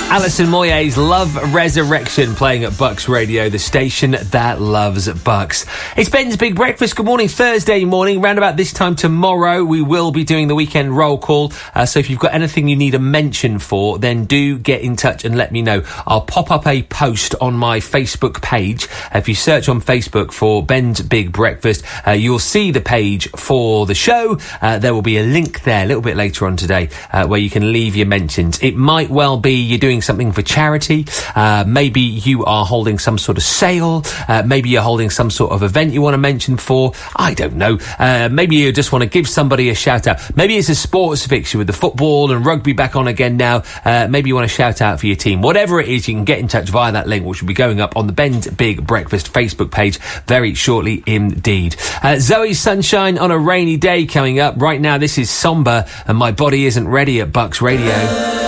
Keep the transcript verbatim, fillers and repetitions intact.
Alison Moyet's Love Resurrection playing at Bucks Radio, the station that loves Bucks. It's Ben's Big Breakfast. Good morning. Thursday morning. Round about this time tomorrow, we will be doing the weekend roll call. Uh, so if you've got anything you need a mention for, then do get in touch and let me know. I'll pop up a post on my Facebook page. Uh, if you search on Facebook for Ben's Big Breakfast, uh, you'll see the page for the show. Uh, there will be a link there a little bit later on today uh, where you can leave your mentions. It might well be you're doing something for charity. Uh, maybe you are holding some sort of sale. Uh, maybe you're holding some sort of event you want to mention for. I don't know. Uh, maybe you just want to give somebody a shout out. Maybe it's a sports fixture with the football and rugby back on again now. Uh, maybe you want to shout out for your team. Whatever it is, you can get in touch via that link, which will be going up on the Ben's Big Breakfast Facebook page very shortly indeed. Uh, Zoe Sunshine on a rainy day coming up. Right now, this is Somber and My Body Isn't Ready at Bucks Radio.